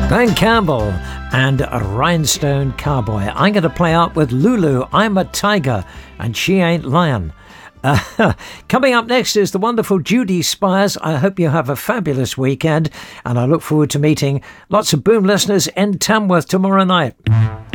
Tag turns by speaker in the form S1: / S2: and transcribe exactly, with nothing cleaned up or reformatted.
S1: Glenn Campbell and Rhinestone Cowboy. I'm going to play out with Lulu, I'm a Tiger, and She Ain't Lion. Uh, coming up next is the wonderful Judy Spires. I hope you have a fabulous weekend, and I look forward to meeting lots of Boom listeners in Tamworth tomorrow night.